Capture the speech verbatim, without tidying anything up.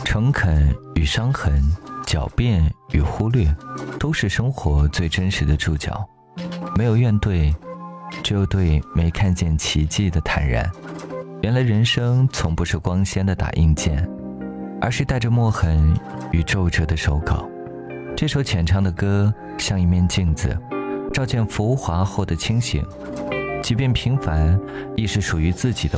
诚恳与伤痕，狡辩与忽略，都是生活最真实的注脚。没有怨怼，只有对没看见奇迹的坦然。原来人生从不是光鲜的打印件，而是带着墨痕与皱褶的手稿。这首浅唱的歌像一面镜子，照见浮华后的清醒。即便平凡，亦是属于自己的